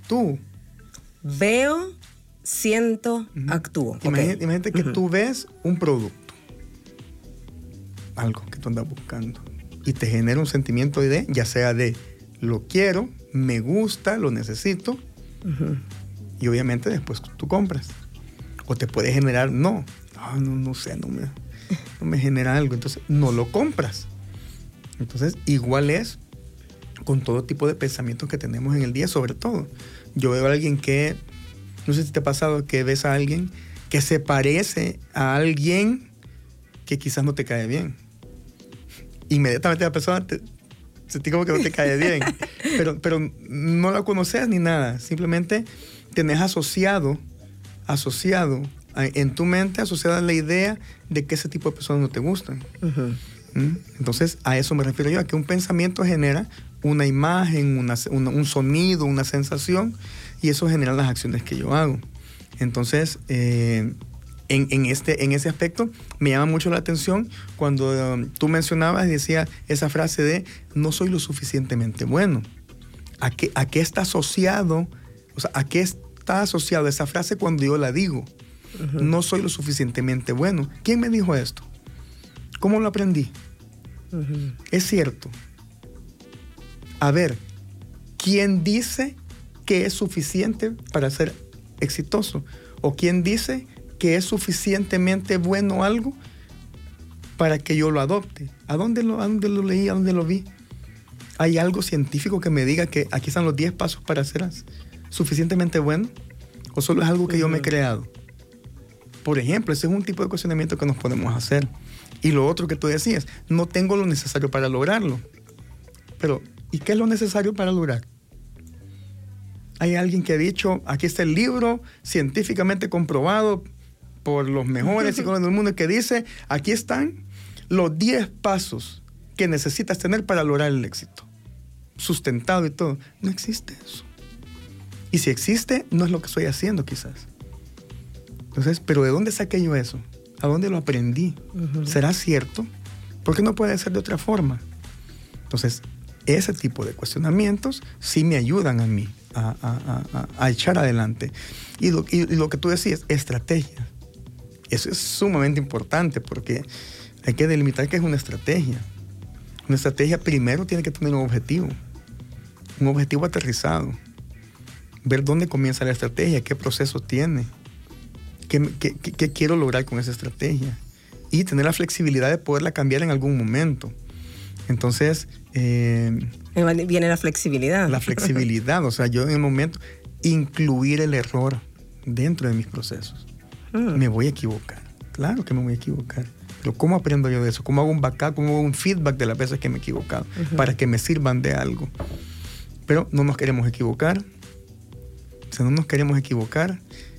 tú veo, siento, actúo. Imagínate que tú ves un producto, algo que tú andas buscando, y te genera un sentimiento de, ya sea de lo quiero, me gusta, lo necesito, y obviamente después tú compras. O te puede generar, no sé, no me genera algo, entonces no lo compras. Entonces igual es con todo tipo de pensamientos que tenemos en el día, sobre todo. Yo veo a alguien que, no sé si te ha pasado, que ves a alguien que se parece a alguien que quizás no te cae bien. Inmediatamente la persona sentí como que no te cae bien, pero no la conoces ni nada, simplemente tenés asociado en tu mente, asociada la idea de que ese tipo de personas no te gustan. Entonces, a eso me refiero yo, a que un pensamiento genera una imagen, un sonido, una sensación, y eso genera las acciones que yo hago. Entonces, en ese aspecto, me llama mucho la atención cuando tú mencionabas y decías esa frase de no soy lo suficientemente bueno. ¿A qué está asociado? O sea, ¿a qué está asociado esa frase cuando yo la digo? No soy lo suficientemente bueno. ¿Quién me dijo esto? ¿Cómo lo aprendí? Es cierto. A ver, ¿quién dice que es suficiente para ser exitoso? ¿O quién dice que es suficientemente bueno algo para que yo lo adopte? ¿A dónde lo leí? ¿A dónde lo vi? ¿Hay algo científico que me diga que aquí están los 10 pasos para ser suficientemente bueno? ¿O solo es algo que yo me he creado? Por ejemplo, ese es un tipo de cuestionamiento que nos podemos hacer. Y lo otro que tú decías, no tengo lo necesario para lograrlo. Pero, ¿y qué es lo necesario para lograr? Hay alguien que ha dicho, aquí está el libro científicamente comprobado por los mejores psicólogos del mundo, que dice, aquí están los 10 pasos que necesitas tener para lograr el éxito. Sustentado y todo. No existe eso. Y si existe, no es lo que estoy haciendo quizás. Entonces, ¿pero de dónde saqué yo eso? ¿A dónde lo aprendí? ¿Será cierto? ¿Por qué no puede ser de otra forma? Entonces, ese tipo de cuestionamientos sí me ayudan a mí a echar adelante. Y lo que tú decías, estrategia. Eso es sumamente importante porque hay que delimitar qué es una estrategia. Una estrategia primero tiene que tener un objetivo aterrizado. Ver dónde comienza la estrategia, qué proceso tiene. ¿Qué quiero lograr con esa estrategia? Y tener la flexibilidad de poderla cambiar en algún momento. Entonces... viene la flexibilidad. La flexibilidad, o sea, yo en el momento incluir el error dentro de mis procesos. Me voy a equivocar. Claro que me voy a equivocar. Pero ¿cómo aprendo yo de eso? ¿Cómo hago un backup? ¿Cómo hago un feedback de las veces que me he equivocado? Para que me sirvan de algo. Pero no nos queremos equivocar. O sea, no nos queremos equivocar.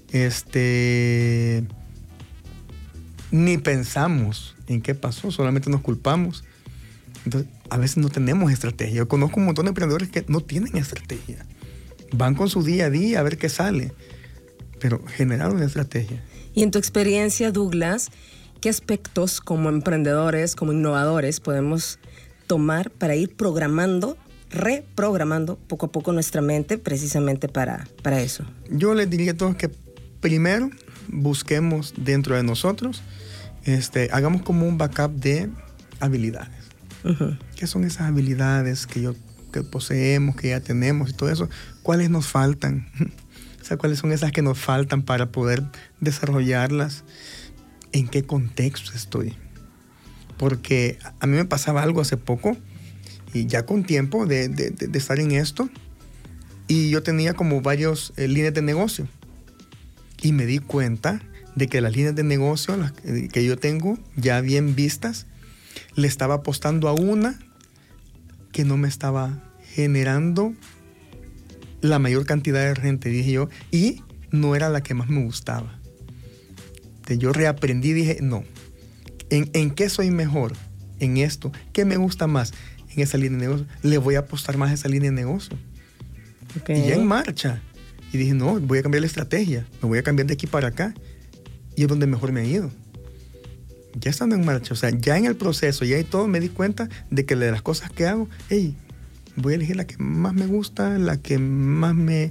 Ni pensamos en qué pasó, solamente nos culpamos. Entonces, a veces no tenemos estrategia. Yo conozco un montón de emprendedores que no tienen estrategia. Van con su día a día a ver qué sale, pero generar una estrategia. Y en tu experiencia, Douglas, ¿qué aspectos como emprendedores, como innovadores podemos tomar para ir reprogramando poco a poco nuestra mente precisamente para eso? Yo les diría a todos que primero busquemos dentro de nosotros, hagamos como un backup de habilidades. ¿Qué son esas habilidades que poseemos, que ya tenemos y todo eso? ¿Cuáles nos faltan? O sea, ¿cuáles son esas que nos faltan para poder desarrollarlas? ¿En qué contexto estoy? Porque a mí me pasaba algo hace poco, y ya con tiempo de estar en esto, y yo tenía como varias líneas de negocio. Y me di cuenta de que las líneas de negocio que yo tengo ya bien vistas, le estaba apostando a una que no me estaba generando la mayor cantidad de gente, dije yo, y no era la que más me gustaba. Entonces yo reaprendí y dije, no, ¿en qué soy mejor? En esto, ¿qué me gusta más? En esa línea de negocio, le voy a apostar más a esa línea de negocio. Y ya en marcha. Y dije, no, voy a cambiar la estrategia, me voy a cambiar de aquí para acá. Y es donde mejor me ha ido. Ya estando en marcha, o sea, ya en el proceso, ya y todo, me di cuenta de que de las cosas que hago, voy a elegir la que más me gusta, la que más me